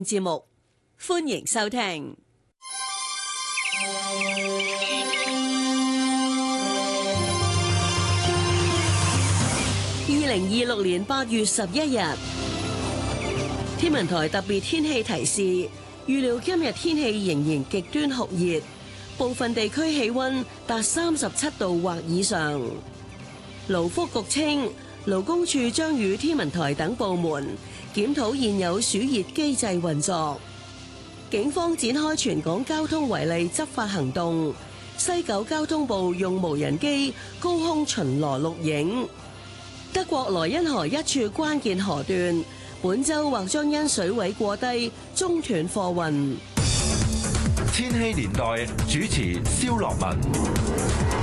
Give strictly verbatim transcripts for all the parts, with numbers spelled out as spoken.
節目，歡迎收聽。二零二六年八月十一日，天文台特別天氣提示，預料今日天氣仍然極端酷熱，部分地區氣溫達三十七度或以上。勞福局稱，勞工處將與天文台等部門檢討現有暑熱機制運作。警方展開全港交通違例執法行動，西九交通部用無人機高空巡邏錄影。德國萊茵河一處關鍵河段，本週或將因水位過低中斷貨運。 千禧年代主持蕭樂文。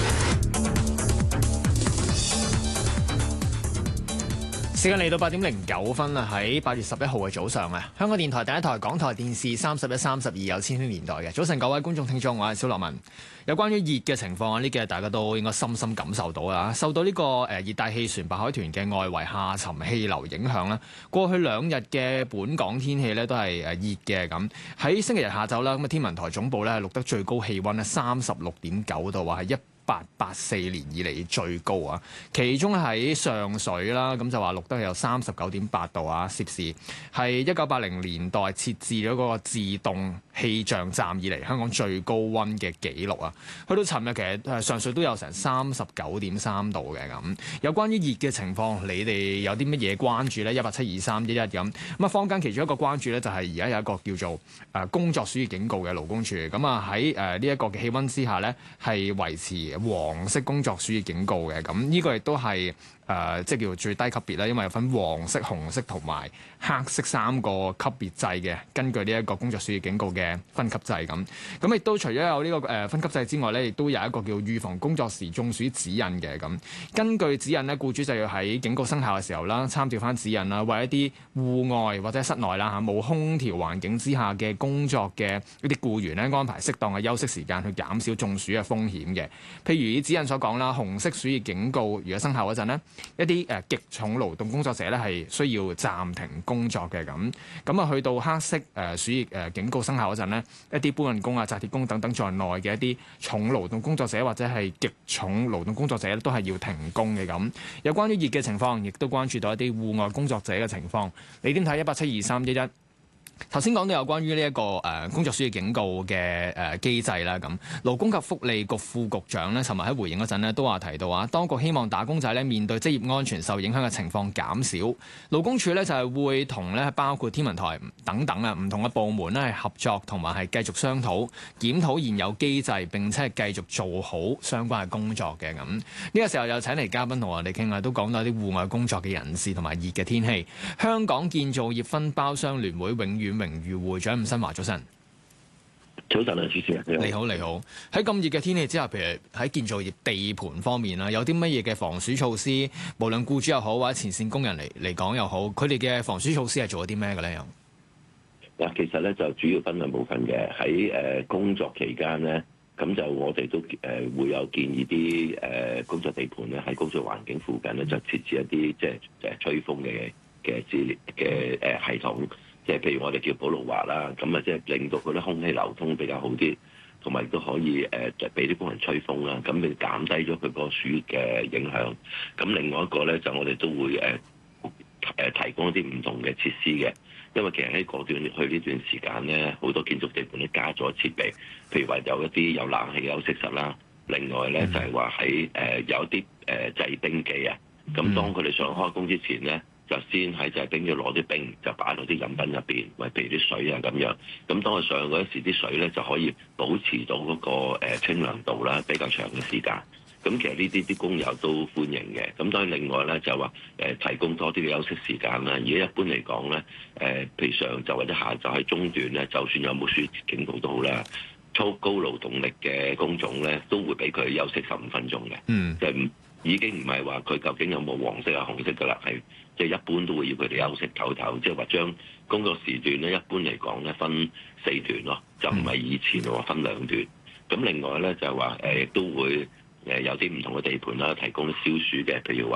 時間嚟到八點零九分啦，喺八月十一號嘅早上啊，香港電台第一台、港台電視三十一、三十二有千禧年代嘅早晨，各位觀眾聽眾，我係蕭樂文。有關於熱嘅情況啊，呢幾日大家都應該深深感受到啦。受到呢個誒熱帶氣旋白海豚嘅外圍下沉氣流影響咧，過去兩日嘅本港天氣咧都係誒熱嘅咁。喺星期日下晝啦，咁啊天文台總部咧錄得最高氣溫咧三十六點九度，話係一八八四年以嚟最高啊！其中喺上水啦，咁就話錄得有三十九點八度啊，攝氏係一九八零年代設置咗嗰個自動氣象站以嚟香港最高溫嘅紀錄啊！去到尋日其實上水都有成三十九點三度嘅咁。有關於熱嘅情況，你哋有啲乜嘢關注呢？一八七二三一一咁。咁啊，坊間其中一個關注呢，就係而家有一個叫做誒工作暑熱警告嘅勞工處。咁啊喺誒呢一個嘅氣溫之下呢，係維持黃色工作暑熱警告嘅，咁呢個亦都係誒即係叫做最低級別啦，因為有分黃色、紅色同埋黑色三個級別制嘅。根據呢一個工作暑熱警告嘅分級制咁，咁亦都除咗有呢個誒分級制之外咧，亦都有一個叫預防工作時中暑指引嘅咁。根據指引咧，僱主就要喺警告生效嘅時候啦，參照翻指引啦，為一啲戶外或者室內啦嚇冇空調環境之下嘅工作嘅一啲僱員咧，安排適當嘅休息時間去減少中暑嘅風險嘅。譬如指引所講啦，紅色暑熱警告如果生效嗰陣咧，一啲誒極重勞動工作者咧係需要暫停工作嘅咁。咁啊去到黑色誒暑熱誒警告生效嗰陣咧，一啲搬運工啊、紮鐵工等等在內嘅一啲重勞動工作者或者係極重勞動工作者咧，都係要停工嘅咁。有關於熱嘅情況，亦都關注到一啲戶外工作者嘅情況。你點睇？一八七二三一一。頭先講到有關於呢一個誒工作暑熱警告嘅誒機制啦，咁勞工及福利局副局長咧，尋日喺回應嗰陣咧都話提到啊，當局希望打工仔咧面對職業安全受影響嘅情況減少，勞工處咧就係會同咧包括天文台等等啊唔同嘅部門咧係合作，同埋係繼續商討檢討現有機制，並且係繼續做好相關嘅工作嘅咁。呢個時候又請嚟嘉賓同我哋傾下，都講到啲戶外工作嘅人士同埋熱嘅天氣。香港建造業分包商聯會永遠榮譽會長伍新華，早晨。 早晨啊，主持人你好，你好。喺咁熱嘅天氣之下，譬如喺建造業地盤方面啦，有啲乜嘢嘅防暑措施？無論僱主又好，或者前線工人嚟嚟講又好，佢哋嘅防暑措施係做咗啲咩嘅咧？又嗱，其實咧就主要分兩部分嘅。喺誒工作期間咧，咁就我哋都誒會有建議啲誒工作地盤咧喺工作環境附近咧就設置一啲即係誒吹風嘅嘅治嘅誒系統。即係譬如我哋叫保露華啦，咁啊即係令到嗰啲空氣流通比較好啲，同埋都可以誒就俾啲工人吹風啦，咁嚟減低咗佢個暑熱嘅影響。咁另外一個咧就我哋都會誒誒提供一啲唔同嘅設施嘅，因為其實喺嗰段去呢段時間咧，好多建築地盤都加咗設備，譬如話有一啲有冷氣嘅休息室啦，另外咧就係話喺誒有啲誒製冰機啊，咁當佢哋想開工之前咧，就先喺製冰機攞啲冰，就擺落啲飲品入邊，或譬如啲水啊咁樣。咁當佢上嗰時啲水咧就可以保持到嗰個清涼度啦，比較長嘅時間。咁其實呢啲啲工友都歡迎嘅。咁當然另外咧就話誒提供多啲嘅休息時間啦。而家一般嚟講咧，誒譬如上晝或者下晝喺中段咧，就算有冇暑熱警告都好啦，粗高勞動力嘅工種咧都會俾佢休息十五分鐘嘅。嗯，就唔已經唔係話佢究竟有冇黃色啊紅色噶啦，係。即係一般都會要佢哋休息唞唞，即係話將工作時段咧，一般嚟講咧分四段咯，就唔係以前話分兩段。咁另外咧就係話誒，亦都會誒有啲唔同嘅地盤啦，提供消暑嘅，譬如話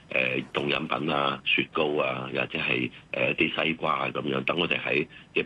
誒凍飲品啊、雪糕啊，或者係誒一啲西瓜啊咁樣，等我哋喺即係